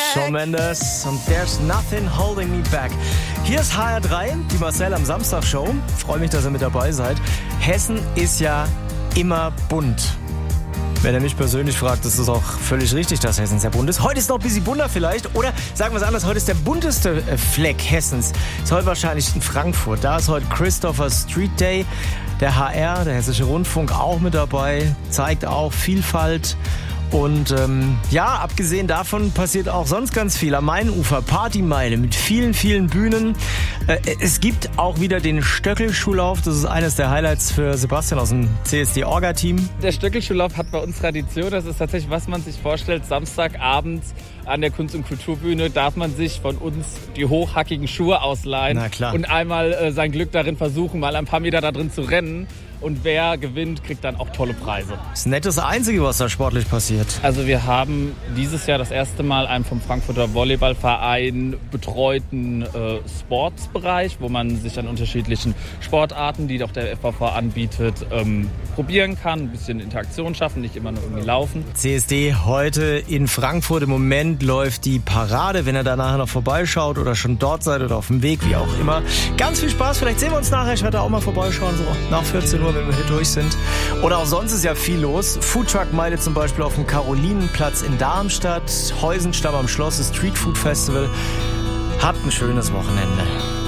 Shawn Mendes und There's Nothing Holding Me Back. Hier ist HR3, die Marcel am Samstag-Show. Freue mich, dass ihr mit dabei seid. Hessen ist ja immer bunt. Wenn er mich persönlich fragt, ist es auch völlig richtig, dass Hessen sehr bunt ist. Heute ist noch ein bisschen bunter vielleicht. Oder sagen wir es anders, heute ist der bunteste Fleck Hessens. Ist heute wahrscheinlich in Frankfurt. Da ist heute Christopher Street Day. Der HR, der Hessische Rundfunk, auch mit dabei. Zeigt auch Vielfalt. Und abgesehen davon passiert auch sonst ganz viel. Am Mainufer, Partymeile mit vielen, vielen Bühnen. Es gibt auch wieder den Stöckelschuhlauf. Das ist eines der Highlights für Sebastian aus dem CSD-Orga-Team. Der Stöckelschuhlauf hat bei uns Tradition. Das ist tatsächlich, was man sich vorstellt. Samstagabend an der Kunst- und Kulturbühne darf man sich von uns die hochhackigen Schuhe ausleihen. Na klar. Und einmal sein Glück darin versuchen, mal ein paar Meter da drin zu rennen. Und wer gewinnt, kriegt dann auch tolle Preise. Das ist nicht das Einzige, was da sportlich passiert. Also wir haben dieses Jahr das erste Mal einen vom Frankfurter Volleyballverein betreuten Sportsbereich, wo man sich an unterschiedlichen Sportarten, die doch der FVV anbietet, probieren kann. Ein bisschen Interaktion schaffen, nicht immer nur irgendwie laufen. CSD heute in Frankfurt. Im Moment läuft die Parade. Wenn ihr da nachher noch vorbeischaut oder schon dort seid oder auf dem Weg, wie auch immer. Ganz viel Spaß. Vielleicht sehen wir uns nachher. Ich werde da auch mal vorbeischauen, so nach 14 Uhr, wenn wir hier durch sind. Oder auch sonst ist ja viel los. Foodtruck-Meile zum Beispiel auf dem Karolinenplatz in Darmstadt. Heusenstamm am Schloss, das Street Food Festival. Habt ein schönes Wochenende.